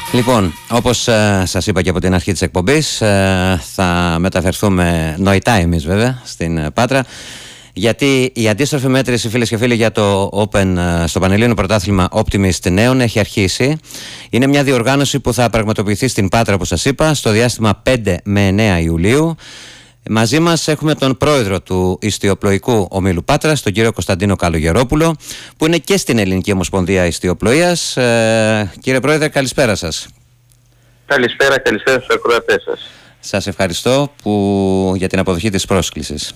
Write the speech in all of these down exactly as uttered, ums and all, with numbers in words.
Λοιπόν, όπως ε, σας είπα και από την αρχή της εκπομπής, ε, θα μεταφερθούμε νοητά εμείς βέβαια στην Πάτρα, γιατί η αντίστροφη μέτρηση, φίλες και φίλοι, για το Open ε, στο Πανελλήνιο Πρωτάθλημα Optimist Νέων έχει αρχίσει. Είναι μια διοργάνωση που θα πραγματοποιηθεί στην Πάτρα, όπως σας είπα, στο διάστημα πέντε με εννέα Ιουλίου. Μαζί μας έχουμε τον πρόεδρο του Ιστιοπλοϊκού Ομίλου Πάτρας, τον κύριο Κωνσταντίνο Καλογερόπουλο, που είναι και στην Ελληνική Ομοσπονδία Ιστιοπλοείας. Ε, κύριε Πρόεδρε, καλησπέρα σας. Καλησπέρα, καλησπέρα στους ακροατές σας. Σας ευχαριστώ που, για την αποδοχή της πρόσκλησης.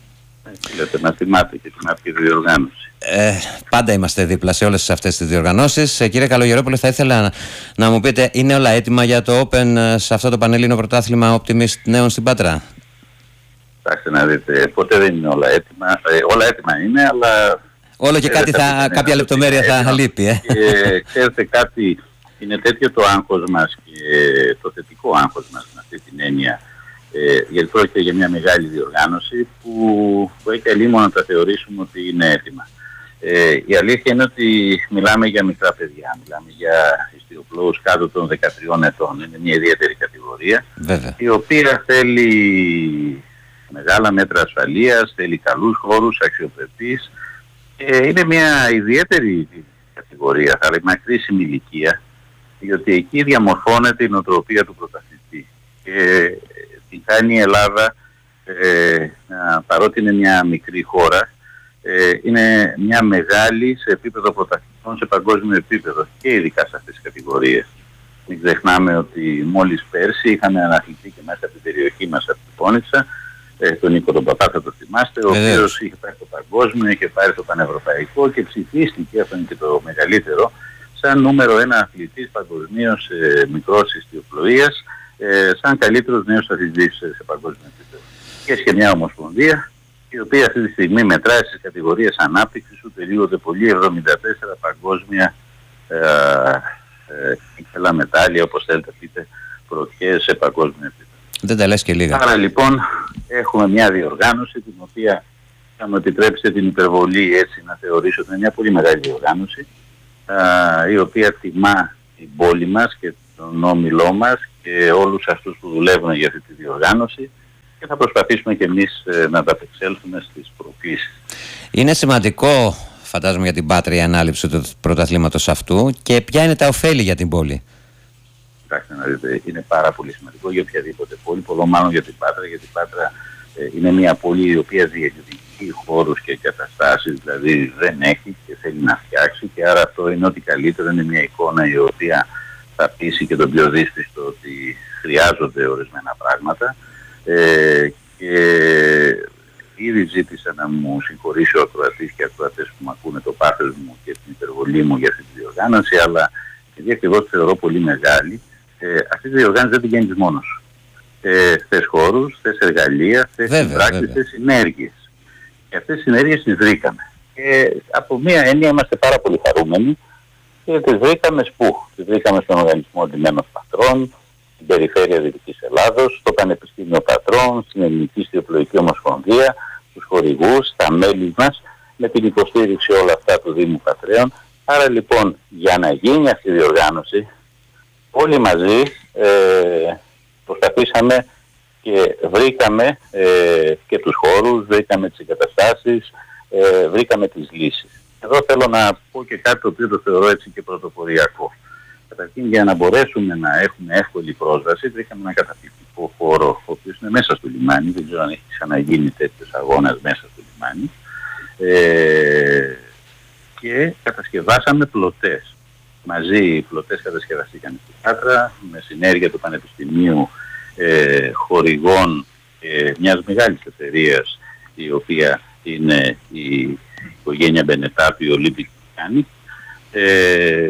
Λέτε να θυμάται και την αρχή διοργάνωση. Ε, πάντα είμαστε δίπλα σε όλες αυτές τις διοργανώσεις. Ε, κύριε Καλογερόπουλο, θα ήθελα να, να μου πείτε, είναι όλα έτοιμα για το Open σε αυτό το Πανελλήνιο Πρωτάθλημα Optimist Νέων στην Πάτρα? Κοιτάξτε να δείτε, ποτέ δεν είναι όλα έτοιμα. Ε, όλα έτοιμα είναι, αλλά... Όλο και κάτι θα, κάποια λεπτομέρεια θα έτοιμα. λείπει. Ε. Και ξέρετε κάτι, είναι τέτοιο το άγχος μας και το θετικό άγχος μας με αυτή την έννοια. Ε, γιατί πρόκειται για μια μεγάλη διοργάνωση που, που έχει αλλήμον να τα θεωρήσουμε ότι είναι έτοιμα. Ε, η αλήθεια είναι ότι μιλάμε για μικρά παιδιά, μιλάμε για ιστιοπλώους κάτω των δεκατριών ετών. Είναι μια ιδιαίτερη κατηγορία, Βέβαια. η οποία θέλει μεγάλα μέτρα ασφαλείας, θέλει καλούς χώρους, αξιοπρεπείς. Ε, είναι μια ιδιαίτερη κατηγορία, θα λέμε κρίσιμη ηλικία, διότι εκεί διαμορφώνεται η νοοτροπία του πρωταθλητή. Και την κάνει η Ελλάδα, ε, παρότι είναι μια μικρή χώρα, ε, είναι μια μεγάλη σε επίπεδο πρωταθλητών, σε παγκόσμιο επίπεδο και ειδικά σε αυτές τις κατηγορίες. Μην ξεχνάμε ότι μόλις πέρσι είχαμε ένα αθλητή και μέσα από την περιοχή μας από την Πόνιτσα, ε, τον Νίκο τον Παπά, θα το θυμάστε, ο οποίος είχε πάει στο παγκόσμιο, είχε πάρει το πανευρωπαϊκό και ψηφίστηκε, αυτό είναι και το μεγαλύτερο, σαν νούμερο ένα αθλητής παγκοσμίως ε, μικρός ιστιοπλοείας, ε, σαν καλύτερος νέος αθλητής σε παγκόσμιο επίπεδο. Και έχει και μια ομοσπονδία, η οποία αυτή τη στιγμή μετράει στις κατηγορίες ανάπτυξης του τελείωται πολύ εβδομήντα τέσσερα παγκόσμια ε, ε, μετάλλια, όπως θέλετε πείτε, πρωτιές σε παγκόσμιο επίπεδο. Δεν τα λες και λίγα. Άρα λοιπόν έχουμε μια διοργάνωση την οποία, θα μου επιτρέψετε την υπερβολή έτσι να θεωρήσω ότι είναι μια πολύ μεγάλη διοργάνωση, α, η οποία τιμά την πόλη μας και τον όμιλό μας και όλους αυτούς που δουλεύουν για αυτή τη διοργάνωση, και θα προσπαθήσουμε και εμείς ε, να ανταπεξέλθουμε στις προκλήσεις. Είναι σημαντικό, φαντάζομαι, για την Πάτρα η ανάληψη του πρωταθλήματος αυτού, και ποια είναι τα ωφέλη για την πόλη? Κοιτάξτε να δείτε, είναι πάρα πολύ σημαντικό για οποιαδήποτε πόλη, πολλό μάλλον για την Πάτρα, γιατί η Πάτρα ε, είναι μια πόλη η οποία διεκδικεί χώρους και εγκαταστάσεις, δηλαδή δεν έχει και θέλει να φτιάξει, και άρα αυτό είναι ότι καλύτερο, είναι μια εικόνα η οποία θα πείσει και τον πιο δύσπιστο ότι χρειάζονται ορισμένα πράγματα. Ε, και ήδη ζήτησα να μου συγχωρήσει ο ακροατής και ακροατές που μου ακούνε το πάθος μου και την υπερβολή μου για αυτή τη διοργάνωση, αλλά επειδή ακριβώς τη θεωρώ πολύ μεγάλη, ε, αυτή τη διοργάνωση δεν την κάνεις μόνος. Ε, θες χώρους, θες εργαλεία, θες συμπράξεις, θες συνέργειες. Και αυτές τις συνέργειες τις βρήκαμε. Και από μία έννοια είμαστε πάρα πολύ χαρούμενοι, και τις βρήκαμε σπου. Τις βρήκαμε στον Οργανισμό Αντιμένων Πατρών, στην Περιφέρεια Δυτικής Ελλάδος, στο Πανεπιστήμιο Πατρών, στην Ελληνική Ιστιοπλοϊκή Ομοσπονδία, στους χορηγούς, στα μέλη μας, με την υποστήριξη όλα αυτά του Δήμου Πατρέων. Άρα λοιπόν, για να γίνει αυτή η διοργάνωση, όλοι μαζί ε, προσπαθήσαμε και βρήκαμε ε, και τους χώρους, βρήκαμε τις εγκαταστάσεις, ε, βρήκαμε τις λύσεις. Εδώ θέλω να πω και κάτι το οποίο το θεωρώ έτσι και πρωτοποριακό. Καταρχήν, για να μπορέσουμε να έχουμε εύκολη πρόσβαση, βρήκαμε ένα καταπληκτικό χώρο, ο οποίος είναι μέσα στο λιμάνι, δεν ξέρω αν έχει ξαναγίνει τέτοιος αγώνας μέσα στο λιμάνι, ε, και κατασκευάσαμε πλωτές. Μαζί οι πλωτές κατασκευαστήκαν στην Πάτρα, με συνέργεια του Πανεπιστημίου, ε, χορηγών ε, μιας μεγάλης εταιρείας, η οποία είναι η οικογένεια Μπενετάπη, η Olympic Mechanics, ε,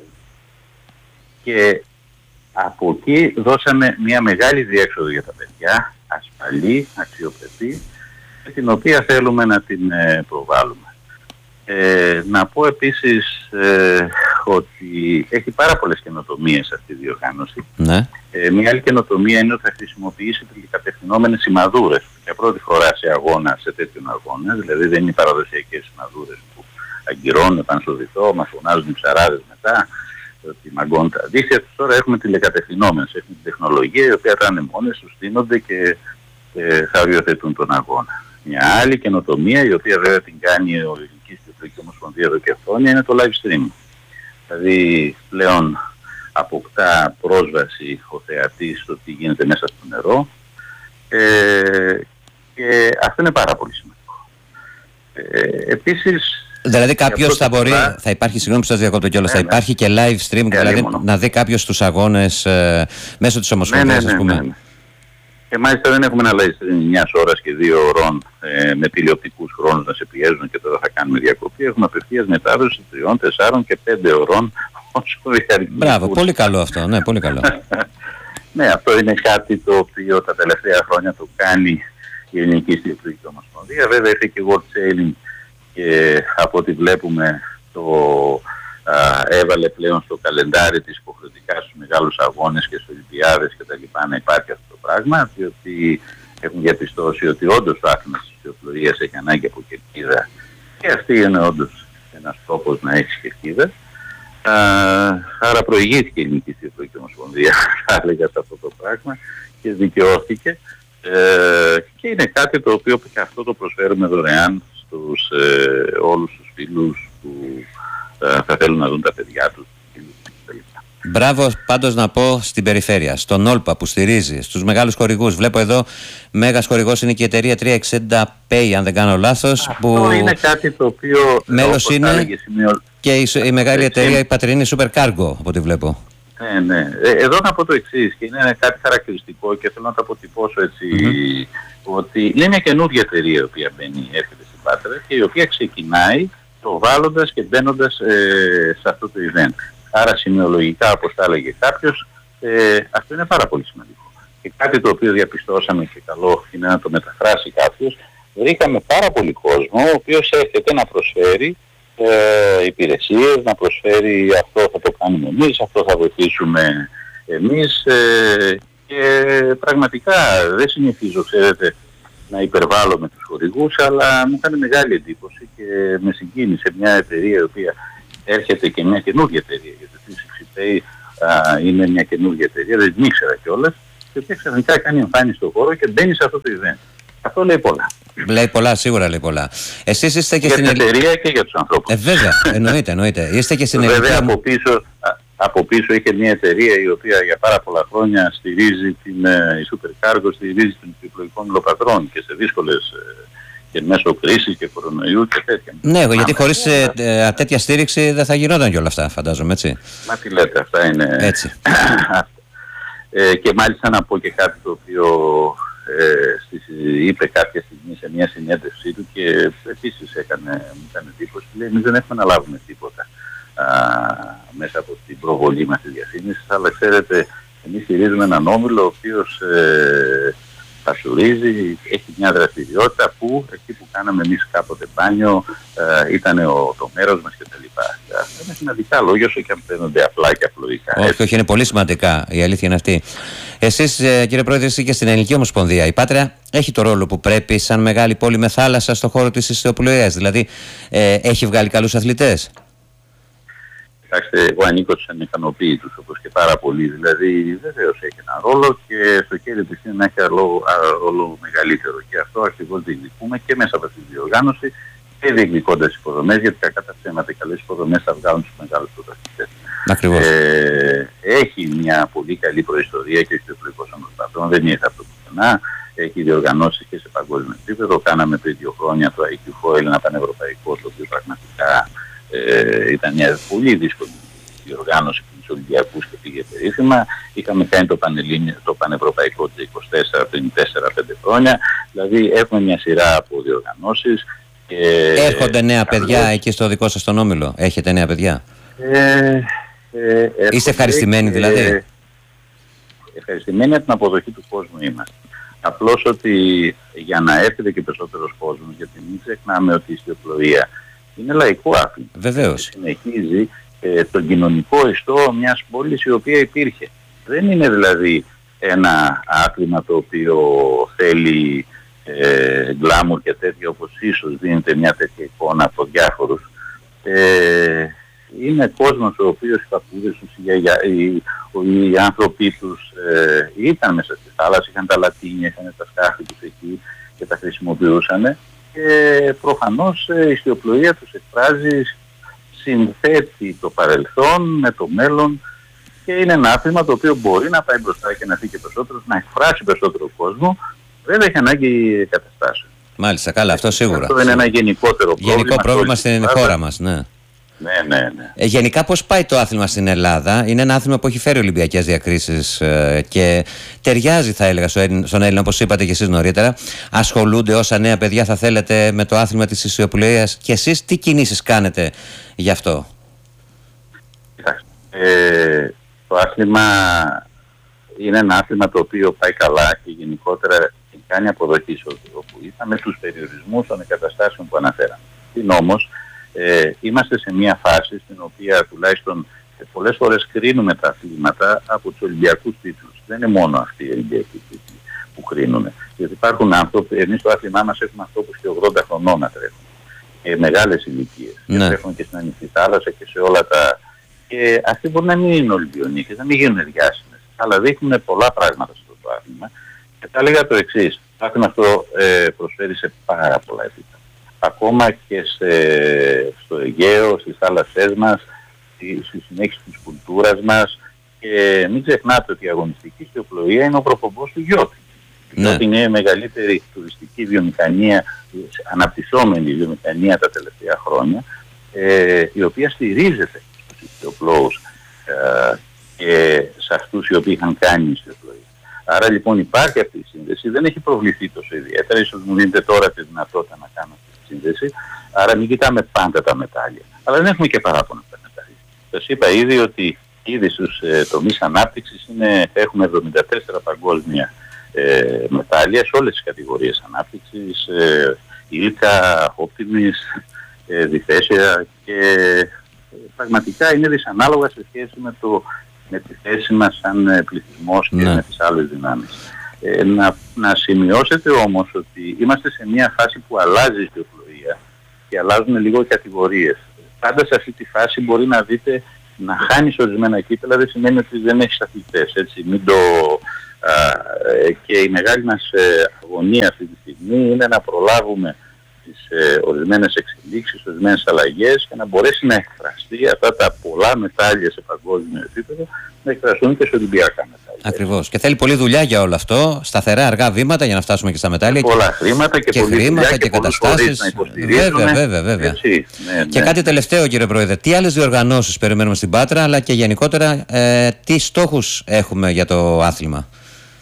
και από εκεί δώσαμε μια μεγάλη διέξοδο για τα παιδιά, ασφαλή, αξιοπρεπή, με την οποία θέλουμε να την ε, προβάλλουμε. Ε, να πω επίσης ε, ότι έχει πάρα πολλές καινοτομίες αυτή η διοργάνωση. Ναι. Ε, μια άλλη καινοτομία είναι ότι θα χρησιμοποιήσει τηλεκατευθυνόμενες σημαδούρες για πρώτη φορά σε αγώνα, σε τέτοιον αγώνα. Δηλαδή δεν είναι οι παραδοσιακές σημαδούρες που αγκυρώνουν πάνω στο διτό, μας φωνάζουν οι ψαράδες μετά. τη μαγκών. Τα δίχτυα τους τώρα έχουμε τηλεκατευθυνόμενες, έχουμε την τεχνολογία η οποία θα είναι μόνες τους, στείνονται και ε, θα οριοθετούν τον αγώνα. Μια άλλη καινοτομία, η οποία βέβαια την κάνει η Ελληνική Κυκλοφορική Ομοσπονδία εδώ και χρόνια, είναι το live stream. Δηλαδή πλέον αποκτά πρόσβαση ο θεατής στο τι γίνεται μέσα στο νερό, ε, και αυτό είναι πάρα πολύ σημαντικό. Ε, επίσης, δηλαδή κάποιος θα μπορεί, θα, θα υπάρχει, συγγνώμη που σας διακόπτω κιόλας, ναι, θα υπάρχει ναι. και live stream, ναι, δηλαδή μόνο. να δει κάποιος τους αγώνες ε, μέσω της Ομοσπονδίας, ναι, ναι, ας πούμε. Ναι, ναι. Και μάλιστα δεν έχουμε ένα live stream εννιά ώρας και δύο ώρων ε, με τηλεοπτικούς χρόνους να σε πιέζουν και τώρα θα κάνουμε διακοπή. Έχουμε απευθείας μετάδοση τριών, τεσσάρων και πέντε ωρών όσο διαρκεί. Μπράβο, πολύ καλό αυτό, ναι, πολύ καλό. Ναι, αυτό είναι κάτι το οποίο τα τελευταία χρόνια το κάνει η Ελληνική Κυκλοφορική Ομοσπονδία. Βέβαια ήρθε και World Sailing και από ό,τι βλέπουμε το α, έβαλε πλέον στο καλεντάρι της υποχρεωτικά στους μεγάλους αγώνες και στους Ολυμπιάδες και τα λοιπά να υπάρχει αυτό το πράγμα, διότι έχουν διαπιστώσει ότι όντως ο άθλητας της κυκλοφορίας έχει ανάγκη από κερκίδα και αυτή είναι όντως ένας τρόπος να έχει κερκίδα. Άρα προηγήθηκε η Ελληνική Κυκλοφορική Ομοσπονδία, θα έλεγα, σε αυτό το πράγμα και δικαιώθηκε, ε, και είναι κάτι το οποίο και αυτό το προσφέρουμε δωρεάν στους ε, όλους τους φίλους που ε, θα θέλουν να δουν τα παιδιά τους. Μπράβο πάντως να πω στην περιφέρεια, στον Όλπα που στηρίζει, στους μεγάλους χορηγούς. Βλέπω εδώ, μέγας χορηγός είναι και η εταιρεία τριακόσια εξήντα Pay, αν δεν κάνω λάθος. Αυτό που είναι κάτι το οποίο μέλος είναι σημείο... και η, η μεγάλη εταιρεία, η πατρινή Super Cargo, από ό,τι βλέπω. Ναι, ναι. Ε, εδώ να πω το εξής, και είναι κάτι χαρακτηριστικό και θέλω να το αποτυπώσω έτσι, mm-hmm. ότι είναι μια καινούργια εταιρεία η οποία μπαίνει, έρχεται στην Πάτρα και η οποία ξεκινάει το βάλλοντας και μπαίνοντας ε, σε αυτό το event. Άρα σημειολογικά, όπως τα έλεγε κάποιος, ε, αυτό είναι πάρα πολύ σημαντικό. Και κάτι το οποίο διαπιστώσαμε και καλό είναι να το μεταφράσει κάποιος, βρήκαμε πάρα πολύ κόσμο ο οποίος έρχεται να προσφέρει ε, υπηρεσίες, να προσφέρει αυτό θα το κάνουμε εμείς, αυτό θα βοηθήσουμε εμείς, ε, και πραγματικά δεν συνηθίζω, ξέρετε, να υπερβάλλω με τους χορηγούς, αλλά μου έκανε μεγάλη εντύπωση και με συγκίνησε μια εταιρεία η οποία έρχεται και μια καινούργια εταιρεία, γιατί η Sixty Pay είναι μια καινούργια εταιρεία, δεν την ήξερα κιόλας, και οποία ξαφνικά κάνει εμφάνιση στον χώρο και μπαίνει σε αυτό το event. Αυτό λέει πολλά. Λέει πολλά, σίγουρα λέει πολλά. Εσείς είστε και για στην την εταιρεία και για τους ανθρώπους. Ε, βέβαια, εννοείται, εννοείται. Είστε και στην βέβαια από πίσω, από πίσω είχε μια εταιρεία η οποία για πάρα πολλά χρόνια στηρίζει την η Super Cargo, στηρίζει την κυκλοφορικών υλοπατρών και σε δύσκολες και μέσω κρίσης και κορονοϊού και τέτοια. Ναι, Μα, γιατί χωρίς ε, ε, τέτοια στήριξη δεν θα γινόταν και όλα αυτά, φαντάζομαι, έτσι. Μα τι λέτε, αυτά είναι... Έτσι. ε, και μάλιστα να πω και κάτι το οποίο ε, στις, είπε κάποια στιγμή σε μια συνέντευξή του και επίσης έκανε, μου έκανε εντύπωση. Λέει, εμείς δεν έχουμε να λάβουμε τίποτα α, μέσα από την προβολή μας της διαφήμισης, αλλά ξέρετε, εμείς στηρίζουμε έναν όμιλο ο οποίος... Ε, ασουρίζει, έχει μια δραστηριότητα που εκεί που κάναμε εμείς κάποτε μπάνιο ε, ήταν ο, το μέρος μας κτλ. Αυτά είναι σημαντικά λόγια, όσο και αν φαίνονται απλά και απλοϊκά. Όχι, όχι, είναι πολύ σημαντικά, η αλήθεια είναι αυτή. Εσείς, ε, κύριε Πρόεδρε, είστε και στην Ελληνική Ομοσπονδία. Η Πάτρα έχει το ρόλο που πρέπει σαν μεγάλη πόλη με θάλασσα στον χώρο της ιστιοπλοείας. Δηλαδή, ε, έχει βγάλει καλούς αθλητές. Κοιτάξτε, εγώ ανήκω στους ανικανοποίητους, όπως και πάρα πολλοί. Δηλαδή, βεβαίως έχει ένα ρόλο και στο χέρι της είναι να έχει ρόλο, ρόλο μεγαλύτερο. Και αυτό ακριβώς διεκδικούμε και μέσα από αυτή τη διοργάνωση και διεκδικώντας υποδομές, γιατί κακά τα ψέματα, οι καλές υποδομές θα βγάλουν τους μεγάλους πρωταθλητές. Ακριβώς. Ε, έχει μια πολύ καλή προϊστορία και ο Κυκλοφορικός Ομοσπονδίας, δεν ήρθε από το πουθενά. Έχει διοργανώσει και σε παγκόσμιο επίπεδο. Κάναμε πριν δύο χρόνια το άι κιου Foil, ένα πανευρωπαϊκό, το οποίο πραγματικά Ε, ήταν μια πολύ δύσκολη διοργάνωση με τους Ολυμπιακούς και πήγε περίφημα. Είχαμε κάνει το, το πανευρωπαϊκό του είκοσι τέσσερα πριν τέσσερα πέντε χρόνια. Δηλαδή έχουμε μια σειρά από διοργανώσεις. Και έρχονται νέα παιδιά εκεί στο δικό σας τον όμιλο? Έχετε νέα παιδιά? Ε, ε, Είστε ευχαριστημένοι δηλαδή? Ε, ευχαριστημένοι από την αποδοχή του κόσμου είμαστε. Απλώς ότι για να έρχεται και περισσότερος κόσμος, γιατί μην ξεχνάμε ότι η ιστιοπλοεία είναι λαϊκό άθλημα. Βεβαίως. Συνεχίζει ε, τον κοινωνικό ιστό μιας πόλης η οποία υπήρχε. Δεν είναι δηλαδή ένα άθλημα το οποίο θέλει ε, γκλάμουρ και τέτοια, όπως ίσως δίνεται μια τέτοια εικόνα από διάφορους. Ε, είναι κόσμος ο οποίος οι παππούδες τους, οι, οι, οι, οι άνθρωποι τους ε, ήταν μέσα στη θάλασσα, είχαν τα λατίνια, είχαν τα σκάφη τους εκεί και τα χρησιμοποιούσαν, και προφανώς η ιστιοπλοεία τους εκφράζει, συνθέτει το παρελθόν με το μέλλον, και είναι ένα άθλημα το οποίο μπορεί να πάει μπροστά και να φύγει και περισσότερο, να εκφράσει περισσότερο κόσμο, βέβαια έχει ανάγκη καταστάσεων. Μάλιστα, καλά, αυτό σίγουρα. Αυτό είναι ένα γενικότερο πρόβλημα. Γενικό πρόβλημα στην χώρα μας, ναι. Ναι, ναι, ναι. Ε, γενικά πώς πάει το άθλημα στην Ελλάδα? Είναι ένα άθλημα που έχει φέρει Ολυμπιακές διακρίσεις ε, και ταιριάζει, θα έλεγα, στον Έλληνα, όπως είπατε και εσείς νωρίτερα. Ασχολούνται όσα νέα παιδιά, θα θέλετε, με το άθλημα της ιστιοπλοείας, και εσείς τι κινήσεις κάνετε γι' αυτό? Ε, το άθλημα είναι ένα άθλημα το οποίο πάει καλά και γενικότερα κάνει αποδοχή όπου ήταν, με τους περιορισμούς των εγκαταστάσεων που αναφέραμε. Είναι όμως, ε, είμαστε σε μια φάση στην οποία τουλάχιστον ε, πολλές φορές κρίνουμε τα αθλήματα από τους Ολυμπιακούς τίτλους. Δεν είναι μόνο αυτοί οι Ολυμπιακοί τίτλοι που κρίνουν. Γιατί υπάρχουν άνθρωποι, εμείς στο άθλημά μας έχουμε ανθρώπους και ογδόντα χρονών να τρέχουν. Ε, μεγάλες ηλικίες. Ναι. Και τρέχουν και στην ανοιχτή θάλασσα και σε όλα τα... Και αυτοί μπορεί να μην είναι Ολυμπιονίκες, να μην γίνουν διάσημες, αλλά δείχνουν πολλά πράγματα στο το άθλημα. Και θα έλεγα το εξής, το άθλημα αυτό ε, προσφέρει σε πάρα πολλά επίπεδα. Ακόμα και σε, στο Αιγαίο, στις θάλασσές μας, στη, στη συνέχιση της κουλτούρας μας. Και μην ξεχνάτε ότι η αγωνιστική ιστιοπλοεία είναι ο προπομπός του γιότι. Η γιότι είναι η μεγαλύτερη τουριστική βιομηχανία, αναπτυσσόμενη βιομηχανία τα τελευταία χρόνια, ε, η οποία στηρίζεται στους ιστιοπλώους ε, και σε αυτούς οι οποίοι είχαν κάνει ιστιοπλοεία. Άρα λοιπόν υπάρχει αυτή η σύνδεση, δεν έχει προβληθεί τόσο ιδιαίτερα, ίσως μου δίνετε τώρα τη δυνατότητα να κάνω αυτή τη σύνδεση, άρα μην κοιτάμε πάντα τα μετάλλια. Αλλά δεν έχουμε και παράπονα από τα μετάλλια. Σας είπα ήδη ότι ήδη στους ε, τομείς ανάπτυξης είναι, έχουμε εβδομήντα τέσσερα παγκόσμια ε, μετάλλια σε όλες τις κατηγορίες ανάπτυξης, ε, ήλκα, όπτιμης, ε, διθέσια, και ε, πραγματικά είναι δυσανάλογα σε σχέση με το με τη θέση μας σαν πληθυσμός και ναι. με τις άλλες δυνάμεις. Ε, να, να σημειώσετε όμως ότι είμαστε σε μια φάση που αλλάζει η ιστιοπλοεία και αλλάζουν λίγο οι κατηγορίες. Πάντα σε αυτή τη φάση μπορεί να δείτε να χάνεις ορισμένα κύπελα, δεν σημαίνει ότι δεν έχεις αθλητές. Έτσι, μην το, α, και η μεγάλη μας ε, αγωνία αυτή τη στιγμή είναι να προλάβουμε τις ε, ορισμένες εξελίξεις, ορισμένες αλλαγές, και να μπορέσει να εκφραστεί αυτά τα πολλά μετάλλια σε παγκόσμιο επίπεδο, να εκφραστούν και σε Ολυμπιακά μετάλλια. Ακριβώς. Και θέλει πολλή δουλειά για όλο αυτό, σταθερά αργά βήματα για να φτάσουμε και στα μετάλλια. Και πολλά χρήματα και, και πολλή χρήματα δουλειά και, και καταστάσεις. Βέβαια, βέβαια, βέβαια. Έτσι, ναι, και ναι. κάτι τελευταίο, κύριε Πρόεδρε, τι άλλες διοργανώσεις περιμένουμε στην Πάτρα, αλλά και γενικότερα ε, τι στόχους έχουμε για το άθλημα?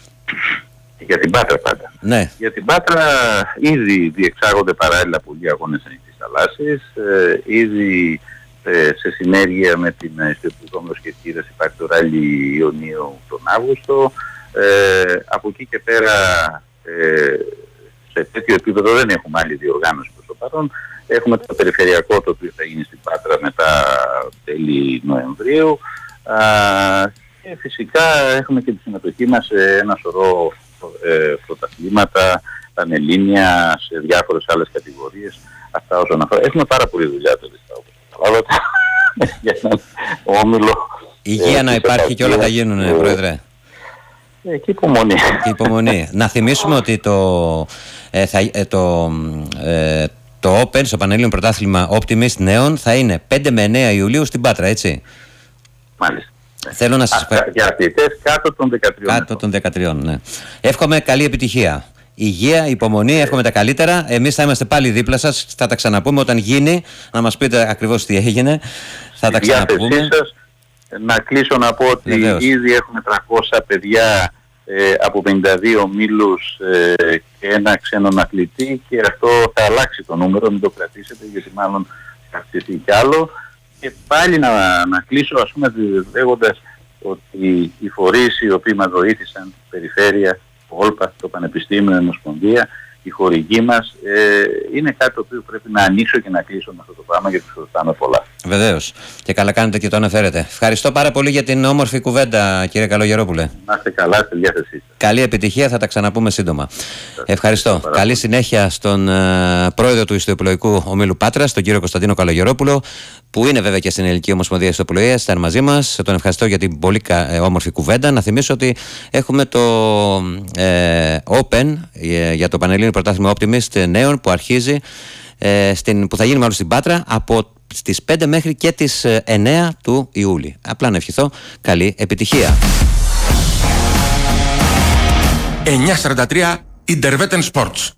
Για την Πάτρα πάντα. Ναι. Για την Πάτρα ήδη διεξάγονται παράλληλα πολλοί αγώνες ανοιχτής θαλάσσης. Ε, ήδη ε, σε συνέργεια με την Ιστιοπλοεία και Κύρας υπάρχει το ράλι Ιωνίου τον Αύγουστο. Ε, από εκεί και πέρα ε, σε τέτοιο επίπεδο δεν έχουμε άλλη διοργάνωση προς το παρόν. Έχουμε το περιφερειακό, το οποίο θα γίνει στην Πάτρα μετά τέλη Νοεμβρίου. Α, και φυσικά έχουμε και τη συμμετοχή μας σε ένα σωρό ε, πρωταθλήματα, πανελλήνια, σε διάφορες άλλες κατηγορίες. Αυτά όσον αφορά. Έχουμε πάρα πολλή δουλειά το διστάω, όπως καταλάβατε, για έναν όμιλο. Υγεία ε, να υπάρχει και όλα θα γίνουν, ε, Πρόεδρε. Ε, και υπομονή. Και υπομονή. Να θυμίσουμε ότι το, ε, θα, ε, το, ε, το Open, στο Πανελλήνιο Πρωτάθλημα Optimist Νέων, θα είναι πέντε με εννέα Ιουλίου στην Πάτρα, έτσι? Μάλιστα. Θέλω να σας πω. Για αθλητές κάτω των δεκατριών. Κάτω των δεκατριών, ναι. Εύχομαι καλή επιτυχία. Υγεία, υπομονή, εύχομαι τα καλύτερα. Εμείς θα είμαστε πάλι δίπλα σας. Θα τα ξαναπούμε όταν γίνει. Να μας πείτε ακριβώς τι έγινε. Θα τα ξαναπούμε. Σας, να κλείσω να πω ότι Βεβαίως. Ήδη έχουμε τριακόσια παιδιά ε, από πενήντα δύο ομίλους ε, και ένα ξένον αθλητή, και αυτό θα αλλάξει το νούμερο, μην το κρατήσετε, γιατί μάλλον θα αυξηθεί κι άλλο. Και πάλι να, να κλείσω, ας πούμε, λέγοντας ότι οι φορείς οι οποίοι μας βοήθησαν, η Περιφέρεια, το Όλπα, το Πανεπιστήμιο, η Ομοσπονδία, η χορηγή μας, ε, είναι κάτι το οποίο πρέπει να ανοίξω και να κλείσω με αυτό το πράγμα, γιατί χρωστάμε πολλά. Βεβαίως. Και καλά κάνετε και το αναφέρετε. Ευχαριστώ πάρα πολύ για την όμορφη κουβέντα, κύριε Καλογερόπουλε. Να είστε καλά, στη διάθεσή σας. Καλή επιτυχία, θα τα ξαναπούμε σύντομα. Ευχαριστώ. Ευχαριστώ. Καλή συνέχεια στον uh, πρόεδρο του Ιστιοπλοϊκού Ομίλου Πάτρας, τον κύριο Κωνσταντίνο Καλογερόπουλο, που είναι βέβαια και στην Ελληνική Ομοσπονδία Ιστιοπλοείας, ήταν μαζί μας. Τον ευχαριστώ για την πολύ ε, όμορφη κουβέντα. Να θυμίσω ότι έχουμε το ε, Open ε, για το Πανελλήνιο Πρωτάθλημα Optimist νέων που αρχίζει, ε, στην, που θα γίνει μάλλον στην Πάτρα από στις πέντε μέχρι και τις εννέα του Ιούλη. Απλά να ευχηθώ καλή επιτυχία. εννιακόσια σαράντα τρία Interwetten Sports.